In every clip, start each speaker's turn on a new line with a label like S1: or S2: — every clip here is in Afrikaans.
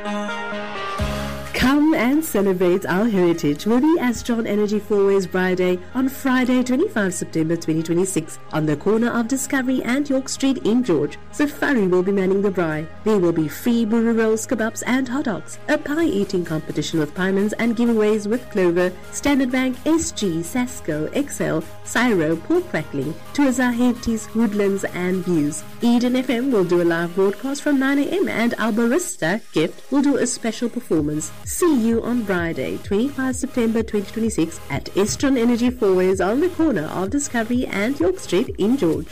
S1: Come and celebrate our heritage with the Astron Energy 4Ways Braai Day on Friday, 25 September 2026 on the corner of Discovery and York Street in George. Safari will be manning the braai. There will be free burro rolls, kebabs and hot dogs, a pie eating competition with piemands and giveaways with Clover, Standard Bank, SG, Sasco, XL, Cyro, pork crackling, tours our Henties, Woodlands and Views. Eden FM will do a live broadcast from 9 a.m. and our barista, Gift, will do a special performance. See you on Friday, 25 September 2026 at Astron Energy 4Ways on the corner of Discovery and York Street in George.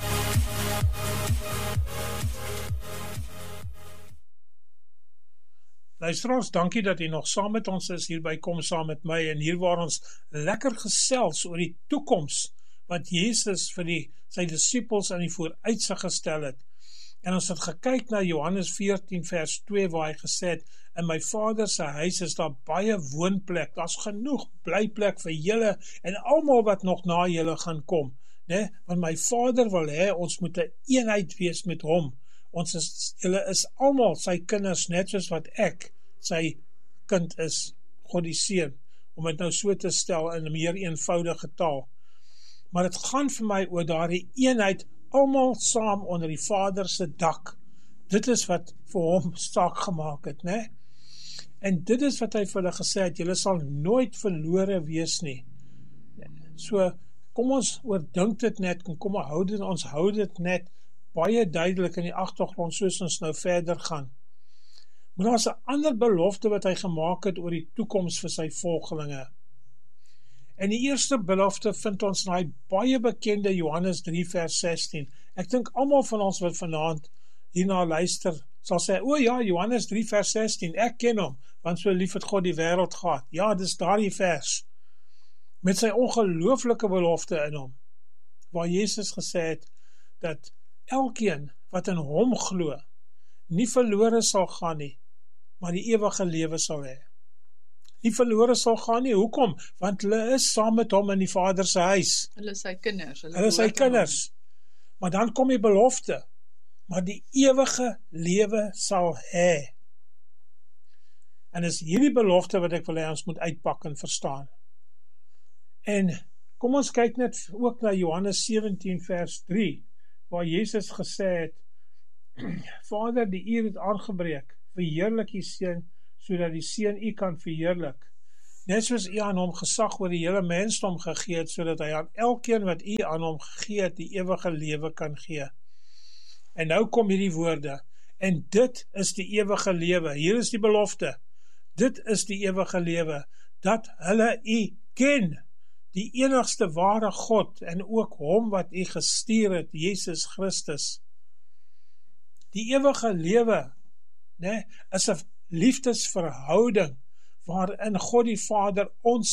S2: Luisteraars, dankie dat jy nog saam met ons is hier by Kom Saam Met My en hier waar ons lekker gesels oor die toekoms wat Jesus vir sy disippels aan die vooruitsig gestel het. En ons het gekyk na Johannes 14 vers 2 waar hy gesê het, in my Vader se huis is daar baie woonplek, daar's genoeg blyplek vir julle en almal wat nog na julle gaan kom, né? Want my Vader wil hê ons moet 'n eenheid wees met hom. Julle is almal sy kinders, net soos wat ek sy kind is, God die Seun, om het nou so te stel in 'n meer eenvoudige taal. Maar het gaan vir my oor daardie eenheid, almal saam onder die Vader se dak. Dit is wat vir hom saak gemaak het, né? En dit is wat hy vir hulle gesê het, julle sal nooit verlore wees nie. So, kom ons oordink dit net, en kom ons hou dit net baie duidelik in die agtergrond, soos ons nou verder gaan. Maar daar is 'n ander belofte wat hy gemaak het oor die toekoms vir sy volgelinge. En die eerste belofte vind ons in die baie bekende Johannes 3 vers 16. Ek dink almal van ons wat vanaand hierna luister, sal sê, o ja, Johannes 3 vers 16, ek ken hom, want so lief het God die wêreld gehad. Ja, dis daardie vers, met sy ongelooflike belofte in hom, waar Jesus gesê het, dat elkeen wat in hom glo, nie verlore sal gaan nie, maar die ewige lewe sal hê. Nie verlore sal gaan nie, hoekom? Want hulle is saam met hom in die Vader se huis.
S3: Hulle is sy kinders.
S2: Hulle is sy kinders. Maar dan kom die belofte, maar die ewige lewe sal hê. En is hierdie belofte wat ek wil hê ons moet uitpak en verstaan. En kom ons kyk net ook na Johannes 17 vers 3, waar Jesus gesê het, Vader, die uur het aangebreek, verheerlik die Seun, sodat die Seun u kan verheerlik. Net soos u aan hom gesag oor die hele mensdom gegee het, sodat hy aan elkeen wat u aan hom gegee het, die ewige lewe kan gee. En nou kom hierdie woorde, en dit is die ewige lewe, hier is die belofte, dit is die ewige lewe, dat hulle u ken, die enigste ware God, en ook hom wat u gestuur het, Jesus Christus. Die ewige lewe, né, is 'n liefdesverhouding, waarin God die Vader ons